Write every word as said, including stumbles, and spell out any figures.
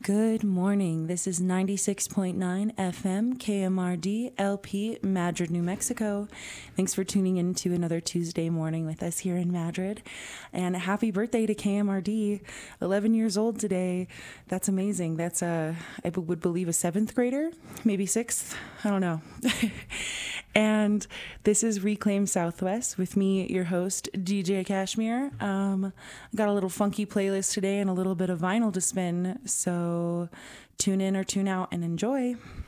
Good morning. This is ninety-six point nine F M K M R D L P Madrid, New Mexico. Thanks for tuning in to another Tuesday morning with us here in Madrid. And happy birthday to K M R D. eleven years old today. That's amazing. That's, uh, I would believe, a seventh grader, maybe sixth. I don't know. And this is Reclaim Southwest with me, your host, D J Cashmere. Um, I got a little funky playlist today and a little bit of vinyl to spin, so tune in or tune out and enjoy.